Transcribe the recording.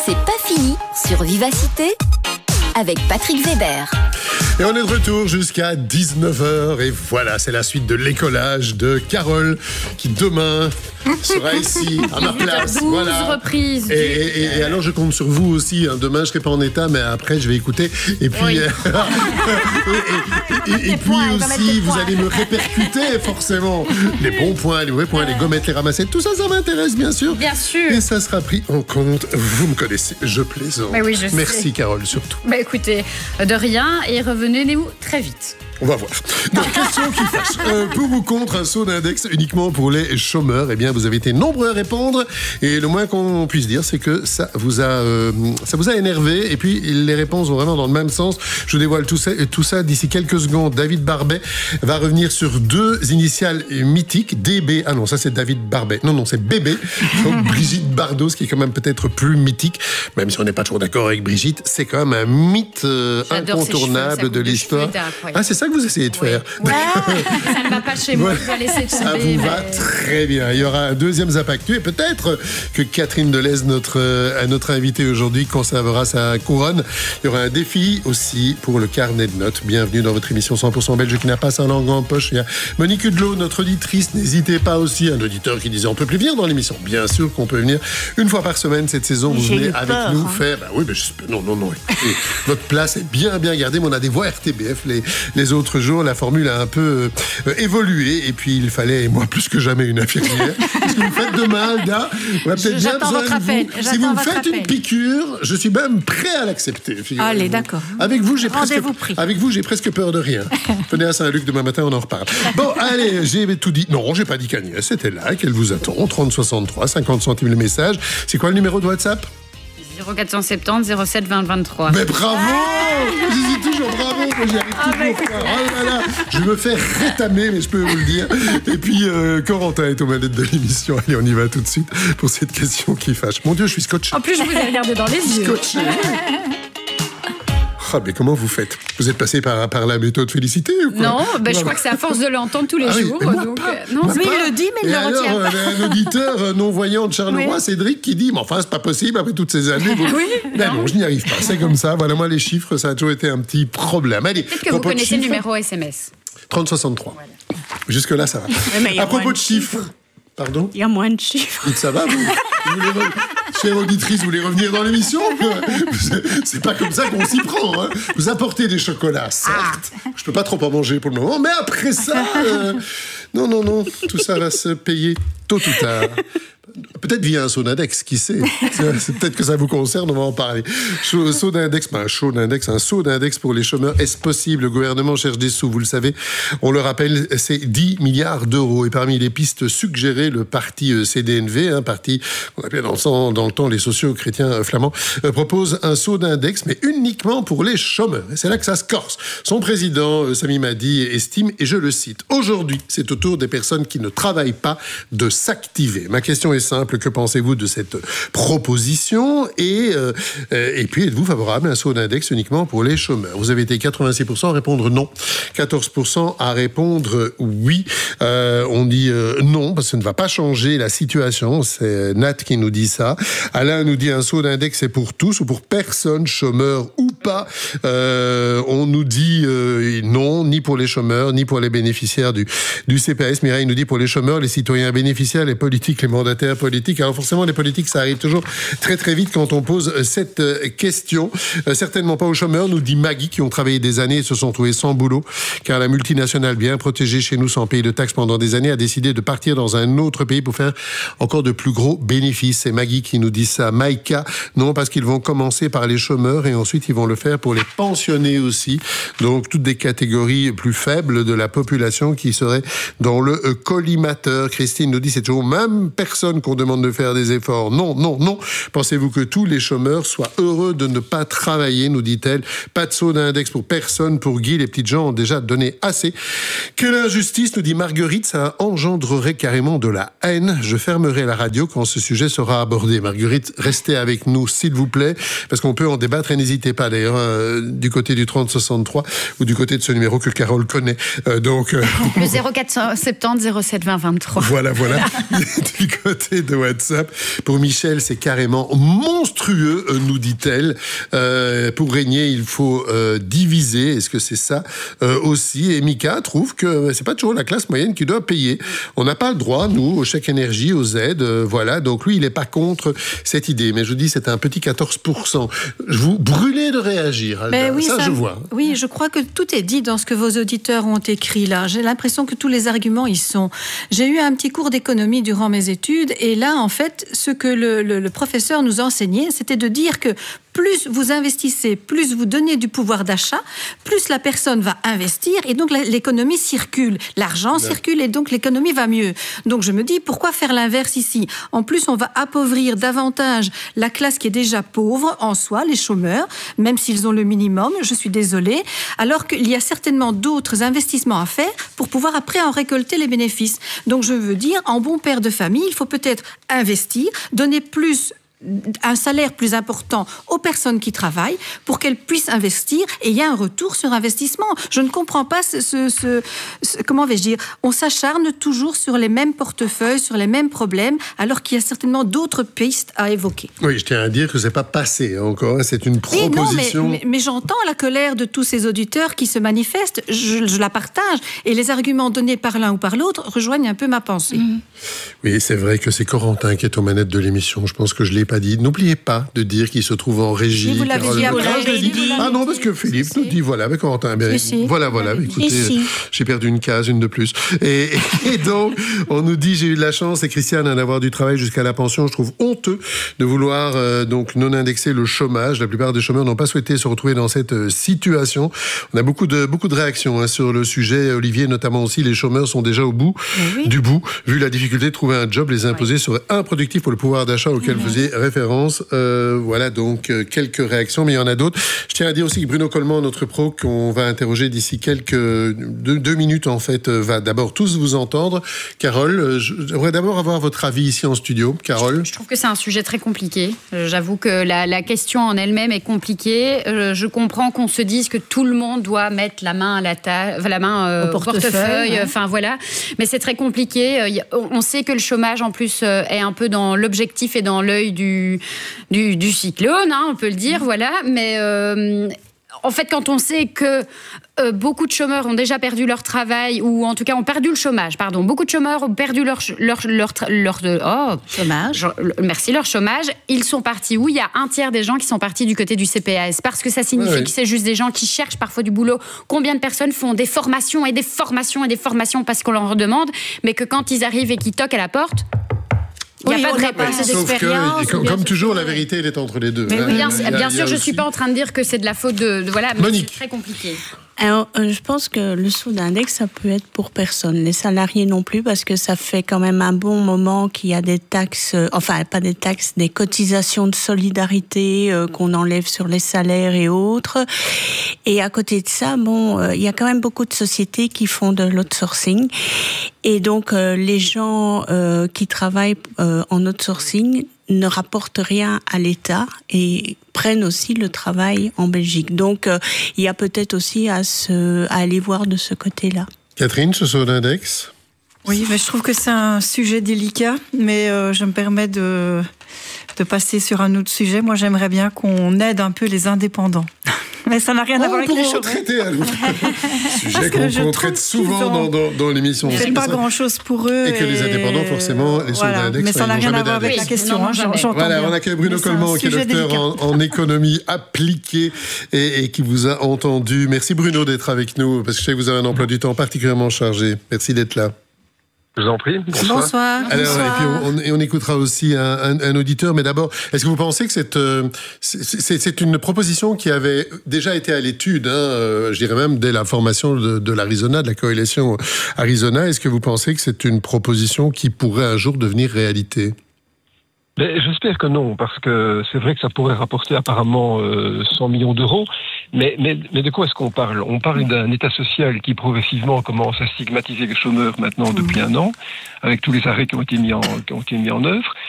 C'est pas fini sur Vivacité avec Patrick Weber. Et on est de retour jusqu'à 19h et voilà, c'est la suite de l'écolage de Carole qui demain sera ici à ma place. 12 voilà. reprises. Et alors je compte sur vous aussi. Hein. Demain je serai pas en état, mais après je vais écouter. Et puis, Oui. et puis aussi vous allez me répercuter forcément les bons points, les mauvais points, les gommettes, les ramassettes. Tout ça, ça m'intéresse bien sûr. Bien sûr. Et ça sera pris en compte. Vous me connaissez, je plaisante. Mais oui, je sais. Merci Carole surtout. Bah écoutez, de rien et revenez-nous très vite. On va voir. Donc, question qui fâche. Pour ou contre un saut d'index uniquement pour les chômeurs? Eh bien, vous avez été nombreux à répondre. Et le moins qu'on puisse dire, c'est que ça vous a énervé. Et puis, les réponses vont vraiment dans le même sens. Je vous dévoile tout ça d'ici quelques secondes. David Barbet va revenir sur 2 initiales mythiques. DB. Ah non, ça, c'est David Barbet. Non, c'est BB. Donc, Brigitte Bardot, ce qui est quand même peut-être plus mythique. Même si on n'est pas toujours d'accord avec Brigitte, c'est quand même un mythe incontournable de l'histoire. Ah, c'est ça que vous essayez de faire. Ouais. Ça ne va pas chez moi, je vais laisser tomber. Ça vous va très bien. Il y aura un deuxième Zap Actu et peut-être que Catherine Delez, notre invitée aujourd'hui, conservera sa couronne. Il y aura un défi aussi pour le carnet de notes. Bienvenue dans votre émission 100% belge qui n'a pas sa langue en poche. Il y a Monique Hudelot, notre auditrice. N'hésitez pas aussi, un auditeur qui disait on peut plus venir dans l'émission. Bien sûr qu'on peut venir une fois par semaine cette saison. Vous venez avec nous faire. Bah oui, mais non. Écoutez, votre place est bien gardée. Mais on a des voix RTBF les autres jours. La formule a un peu évolué et puis il fallait, moi plus que jamais, une infirmière. Qu'est-ce que vous faites demain, Alda? On a peut-être bien besoin de vous. Si vous me faites une piqûre, je suis même prêt à l'accepter. Allez, d'accord. Avec vous, j'ai presque peur de rien. Venez à Saint-Luc demain matin, on en reparle. Bon, allez, j'ai tout dit. Non, j'ai pas dit qu'Agnès était là, qu'elle vous attend. 3063, 50 centimes le message. C'est quoi le numéro de WhatsApp? 0470 07 20 23. Mais bravo! Je dis toujours bravo, moi j'y arrive toujours pas. Oh là là, je me fais rétamer, mais je peux vous le dire. Et puis, Corentin est aux manettes de l'émission. Allez, on y va tout de suite pour cette question qui fâche. Mon Dieu, je suis scotché. En plus, je vous ai regardé dans les yeux. Scotché. Ah, mais comment vous faites? Vous êtes passé par la méthode Félicité ou quoi? Non, je crois que c'est à force de l'entendre tous les jours. Oui, donc, non, mais il le dit, mais il ne le retient pas. Un auditeur non-voyant de Charleroi, Cédric, qui dit, mais enfin, c'est pas possible après toutes ces années. Non, je n'y arrive pas. C'est comme ça. Voilà, moi, les chiffres, ça a toujours été un petit problème. Allez, peut-être que vous connaissez le numéro SMS. 3063. Voilà. Jusque-là, ça va. Mais à propos de chiffres. Pardon? Il y a moins de chiffres. Ça va, vous chère auditrice, vous voulez revenir dans l'émission? C'est pas comme ça qu'on s'y prend. Hein. Vous apportez des chocolats, certes. Je peux pas trop en manger pour le moment, mais après ça... Non. Tout ça va se payer tôt ou tard. Peut-être via un saut d'index, qui sait? C'est peut-être que ça vous concerne, on va en parler. Saut d'index, pas un saut d'index, un saut d'index pour les chômeurs. Est-ce possible? Le gouvernement cherche des sous, vous le savez. On le rappelle, c'est 10 milliards d'euros. Et parmi les pistes suggérées, le parti CDNV, un parti qu'on appelait dans le temps les sociaux-chrétiens flamands, propose un saut d'index, mais uniquement pour les chômeurs. Et c'est là que ça se corse. Son président, Sami Madi, estime, et je le cite, « Aujourd'hui, c'est au tour des personnes qui ne travaillent pas de s'activer. » Ma question est simple, que pensez-vous de cette proposition et puis êtes-vous favorable à un saut d'index uniquement pour les chômeurs? Vous avez été 86% à répondre non, 14% à répondre oui. On dit non, parce que ça ne va pas changer la situation. C'est Nat qui nous dit ça. Alain nous dit un saut d'index c'est pour tous ou pour personne, chômeurs ou pas. On nous dit non, ni pour les chômeurs, ni pour les bénéficiaires du CPS. Mireille nous dit pour les chômeurs, les citoyens bénéficiaires, les politiques, les mandataires politiques. Alors forcément, les politiques, ça arrive toujours très très vite quand on pose cette question. Certainement pas aux chômeurs, nous dit Maggie, qui ont travaillé des années et se sont trouvés sans boulot, car la multinationale bien protégée chez nous sans payer de taxes pendant des années a décidé de partir dans un autre pays pour faire encore de plus gros bénéfices. C'est Maggie qui nous dit ça. Maïka, non, parce qu'ils vont commencer par les chômeurs et ensuite ils vont le faire pour les pensionnés aussi. Donc toutes des catégories plus faibles de la population qui seraient dans le collimateur. Christine nous dit c'est toujours même personne qu'on demande de faire des efforts. Non. Pensez-vous que tous les chômeurs soient heureux de ne pas travailler, nous dit-elle. Pas de saut d'index pour personne. Pour Guy, les petites gens ont déjà donné assez. Quelle injustice, nous dit Marguerite, ça engendrerait carrément de la haine. Je fermerai la radio quand ce sujet sera abordé. Marguerite, restez avec nous, s'il vous plaît, parce qu'on peut en débattre et n'hésitez pas d'ailleurs. d'ailleurs, du côté du 3063 ou du côté de ce numéro que Carole connaît. Le 0470 07 20 23. Voilà. Du côté de WhatsApp, pour Michel, c'est carrément monstrueux, nous dit-elle. Pour régner, il faut diviser. Est-ce que c'est ça aussi? Et Mika trouve que c'est pas toujours la classe moyenne qui doit payer. On n'a pas le droit, nous, au chèque énergie, aux aides. Voilà. Donc lui, il n'est pas contre cette idée. Mais je vous dis, c'est un petit 14%. Vous brûlez de réagir. Alda. Oui, ça, je vois. Oui, je crois que tout est dit dans ce que vos auditeurs ont écrit là. J'ai l'impression que tous les arguments y sont. J'ai eu un petit cours d'économie durant mes études et là, en fait, ce que le professeur nous enseignait, c'était de dire que plus vous investissez, plus vous donnez du pouvoir d'achat, plus la personne va investir et donc l'économie circule. L'argent circule et donc l'économie va mieux. Donc je me dis, pourquoi faire l'inverse ici? En plus, on va appauvrir davantage la classe qui est déjà pauvre en soi, les chômeurs, même s'ils ont le minimum, je suis désolée, alors qu'il y a certainement d'autres investissements à faire pour pouvoir après en récolter les bénéfices. Donc je veux dire, en bon père de famille, il faut peut-être investir, donner un salaire plus important aux personnes qui travaillent pour qu'elles puissent investir et il y a un retour sur investissement. Je ne comprends pas comment vais-je dire, on s'acharne toujours sur les mêmes portefeuilles, sur les mêmes problèmes, alors qu'il y a certainement d'autres pistes à évoquer. Oui, je tiens à dire que c'est pas passé encore, c'est une proposition. Non, mais j'entends la colère de tous ces auditeurs qui se manifestent, je la partage, et les arguments donnés par l'un ou par l'autre rejoignent un peu ma pensée. Oui, c'est vrai que c'est Corentin qui est aux manettes de l'émission, je pense que je l'ai pas dit. N'oubliez pas de dire qu'il se trouve en régie. Si vous l'avez dit après. Ah non, parce que Philippe nous dit, voilà, avec Corentin. Voilà, écoutez, j'ai perdu une case, une de plus. Et donc, on nous dit, j'ai eu de la chance, et Christiane, d'avoir du travail jusqu'à la pension. Je trouve honteux de vouloir donc non indexer le chômage. La plupart des chômeurs n'ont pas souhaité se retrouver dans cette situation. On a beaucoup de réactions sur le sujet. Olivier, notamment aussi, les chômeurs sont déjà au bout du bout. Vu la difficulté de trouver un job, les imposer serait improductif pour le pouvoir d'achat auquel vous faisiez référence. Voilà donc quelques réactions, mais il y en a d'autres. Je tiens à dire aussi que Bruno Coleman, notre pro, qu'on va interroger d'ici deux minutes en fait, va d'abord tous vous entendre. Carole, j'aimerais d'abord avoir votre avis ici en studio. Carole? Je trouve que c'est un sujet très compliqué. J'avoue que la question en elle-même est compliquée. Je comprends qu'on se dise que tout le monde doit mettre la main au portefeuille. Enfin voilà, mais c'est très compliqué. On sait que le chômage en plus est un peu dans l'objectif et dans l'œil du cyclone, on peut le dire, voilà. Mais en fait, quand on sait que beaucoup de chômeurs ont déjà perdu leur travail, ou en tout cas ont perdu le chômage, beaucoup de chômeurs ont perdu leur chômage, ils sont partis où? Il y a un tiers des gens qui sont partis du côté du CPAS, parce que ça signifie que c'est juste des gens qui cherchent parfois du boulot. Combien de personnes font des formations et des formations et des formations parce qu'on leur redemande, mais que quand ils arrivent et qu'ils toquent à la porte, il n'y a pas de réponse d'expérience. Comme toujours, la vérité, elle est entre les deux. Mais bien sûr, je ne suis pas en train de dire que c'est de la faute de voilà, mais Monique. c'est très compliqué. Alors, je pense que le sous d'index, ça peut être pour personne. Les salariés non plus, parce que ça fait quand même un bon moment qu'il y a des taxes, des cotisations de solidarité qu'on enlève sur les salaires et autres. Et à côté de ça, il y a quand même beaucoup de sociétés qui font de l'outsourcing. Et donc, les gens qui travaillent en outsourcing ne rapportent rien à l'État et prennent aussi le travail en Belgique. Donc, il y a peut-être aussi à aller voir de ce côté-là. Catherine, ce sous d'index? Oui, mais je trouve que c'est un sujet délicat, mais je me permets de passer sur un autre sujet. Moi, j'aimerais bien qu'on aide un peu les indépendants. Mais ça n'a rien à voir avec les chômeurs. Traiter un autre sujet qu'on traite souvent dans l'émission. C'est pas grand-chose pour eux. Et que les indépendants, forcément, les sous d'index. Mais ça n'a rien à voir avec la question. Voilà, on accueille Bruno Coleman, qui est docteur en économie appliquée et qui vous a entendu. Merci Bruno d'être avec nous, parce que je sais que vous avez un emploi du temps particulièrement chargé. Merci d'être là. Je vous en prie. Bonsoir. Alors, et puis on écoutera aussi un auditeur. Mais d'abord, est-ce que vous pensez que c'est une proposition qui avait déjà été à l'étude, je dirais même dès la formation de l'Arizona, de la coalition Arizona. Est-ce que vous pensez que c'est une proposition qui pourrait un jour devenir réalité? Mais j'espère que non, parce que c'est vrai que ça pourrait rapporter apparemment 100 millions d'euros. Mais de quoi est-ce qu'on parle? On parle d'un État social qui progressivement commence à stigmatiser les chômeurs maintenant depuis un an, avec tous les arrêts qui ont été mis en œuvre.